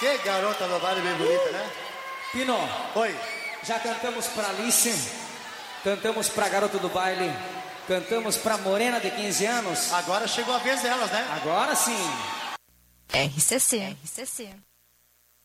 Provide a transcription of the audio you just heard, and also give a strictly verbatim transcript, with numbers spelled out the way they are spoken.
Que garota do baile bem bonita, né? Pino, Oi. já cantamos pra Alice, cantamos pra garota do baile, cantamos pra morena de quinze anos. Agora chegou a vez delas, né? Agora sim. R C C. R C C.